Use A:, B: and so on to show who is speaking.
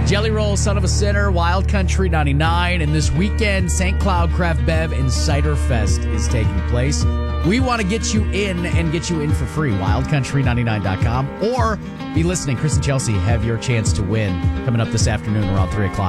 A: Jelly Roll, Son of a Sinner, Wild Country 99, and this weekend, St. Cloud Craft Bev and Cider Fest is taking place. We want to get you in and get you in for free. WildCountry99.com, or be listening. Chris and Chelsea have your chance to win coming up this afternoon around 3 o'clock.